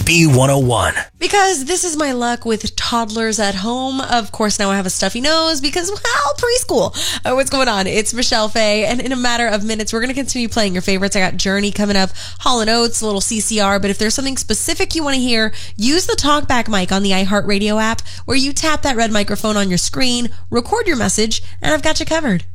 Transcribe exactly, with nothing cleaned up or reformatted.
B one oh one. Because this is my luck with toddlers at home. Of course, now I have a stuffy nose because, well, preschool. Uh, what's going on? It's Michelle Faye, and in a matter of minutes, we're going to continue playing your favorites. I got Journey coming up, Hall and Oates, a little C C R, but if there's something specific you want to hear, use the TalkBack mic on the iHeartRadio app, where you tap that red microphone on your screen, record your message, and I've got you covered.